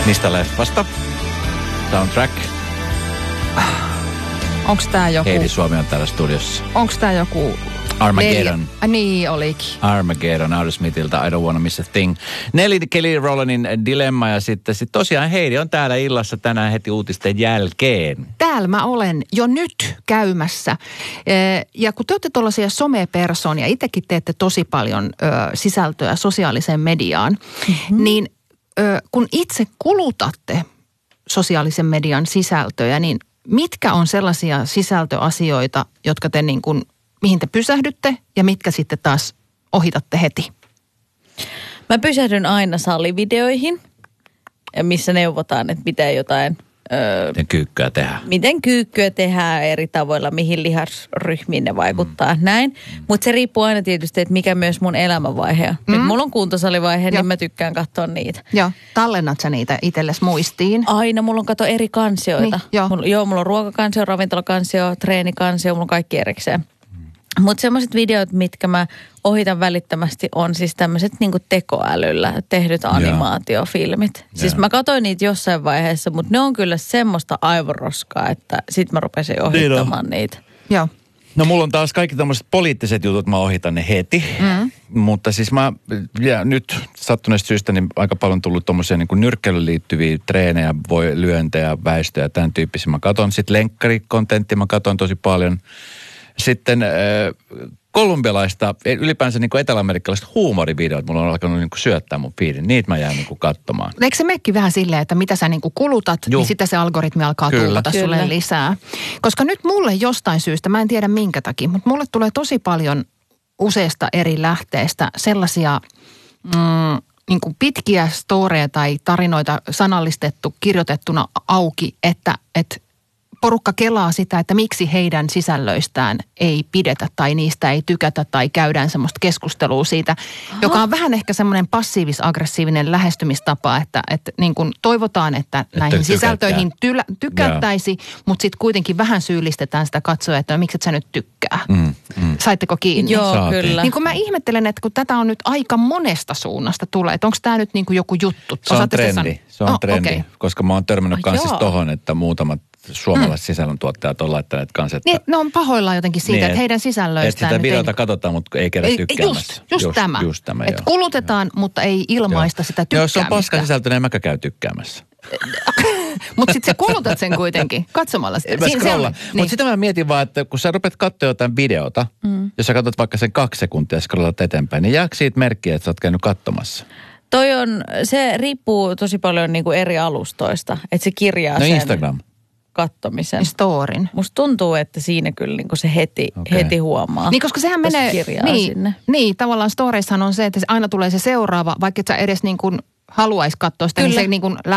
Mistä leffasta? Soundtrack. Onks tää joku... Heidi Suomi on täällä studiossa. Onks tää joku... Armageddon. Niin olikin. Armageddon, Aerosmithilta, I don't wanna miss a thing. Nelly Kelly Rowlandin Dilemma ja sitten tosiaan Heidi on täällä illassa tänään heti uutisten jälkeen. Täällä mä olen jo nyt käymässä. Ja kun te olette tuollaisia somepersonia, itsekin teette tosi paljon sisältöä sosiaaliseen mediaan, niin kun itse kulutatte sosiaalisen median sisältöjä, niin mitkä on sellaisia sisältöasioita, jotka te niin kuin, mihin te pysähdytte ja mitkä sitten taas ohitatte heti? Mä pysähdyn aina salivideoihin, missä neuvotaan, että miten jotain... Miten kyykkyä tehdään. Miten kyykkyä tehdään eri tavoilla, mihin lihasryhmiin ne vaikuttaa, näin. Mutta se riippuu aina tietysti, että mikä myös mun elämänvaihe on. Nyt mulla on kuntosalivaihe, niin mä tykkään katsoa niitä. Joo, tallennat sä niitä itsellesi muistiin? Aina, mulla on eri kansioita. Niin, mulla on ruokakansio, ravintolakansio, treenikansio, mulla on kaikki erikseen. Mutta semmoiset videot, mitkä mä ohitan välittömästi, on siis tämmöiset niinku tekoälyllä tehdyt animaatiofilmit. Siis mä katsoin niitä jossain vaiheessa, mutta ne on kyllä semmoista aivoroskaa, että sit mä rupesin ohittamaan niitä. Joo. No mulla on taas kaikki tämmöiset poliittiset jutut, mä ohitan ne heti. Mutta siis nyt sattuneesta syystä niin aika paljon tullut tommosia niin kuin nyrkkeilyyn liittyviä treenejä, lyöntejä, väistöjä ja tämän tyyppisiä. Mä katon sitten lenkkarikontentti, mä katon tosi paljon. Sitten kolumbialaista, ylipäänsä niin kuin etelä-amerikkalaista huumorivideot, mulla on alkanut niin kuin syöttää mun feedin. Niitä mä jään niin kuin katsomaan. Eikö se mekki vähän silleen, että mitä sä niin kuin kulutat, niin sitä se algoritmi alkaa tullata sulle lisää? Koska nyt mulle jostain syystä, mä en tiedä minkä takia, mutta mulle tulee tosi paljon useista eri lähteistä sellaisia niin kuin pitkiä storeja tai tarinoita sanallistettu, kirjoitettuna auki, että porukka kelaa sitä, että miksi heidän sisällöistään ei pidetä tai niistä ei tykätä tai käydään semmoista keskustelua siitä, joka on vähän ehkä semmoinen passiivis-aggressiivinen lähestymistapa, että niin kuin toivotaan, että näihin sisältöihin tykättäisi, mutta sitten kuitenkin vähän syyllistetään sitä katsojaa, että miksi et sä nyt tykkää. Saitteko kiinni? Joo, kyllä. Niin kun mä ihmettelen, että kun tätä on nyt aika monesta suunnasta tulee, että onko tämä nyt niin kuin joku juttu? Se on trendi, koska mä oon törmännyt kanssa tohon, että muutamat suomalaiset sisällöntuottajat on laittaneet kanssa, että... Niin, ne on pahoillaan jotenkin siitä, että heidän sisällöistään... Että sitä videota katsotaan, mutta ei käydä tykkäämässä. Just tämä. Että kulutetaan, mutta ei ilmaista sitä tykkäämistä. Jos on paska sisältö, niin en mäkään käy tykkäämässä. Mutta sitten sä kulutat sen kuitenkin katsomalla sitä. Mä scrolla. Mutta sitä mä mietin vaan, että kun sä rupeat katsoa jotain videota, jos sä katsot vaikka sen 2 sekuntia ja scrollat eteenpäin, niin jääkö siitä merkkiä, että sä oot käynyt katsomassa? Se riippuu tosi paljon niinku eri alustoista, että se kirjaa sen... Instagram. Kattomisen. Storin. Musta tuntuu, että siinä kyllä niin kuin se heti huomaa. Niin, koska sehän menee, niin, tavallaan storeissahan on se, että aina tulee se seuraava, vaikka et sä edes niin kuin haluaisi katsoa sitä, niin se niin kuin